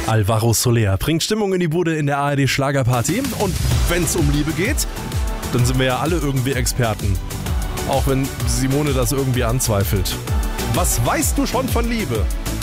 Alvaro Soler bringt Stimmung in die Bude in der ARD Schlagerparty. Und wenn es um Liebe geht, dann sind wir ja alle irgendwie Experten. Auch wenn Simone das irgendwie anzweifelt. Was weißt du schon von Liebe?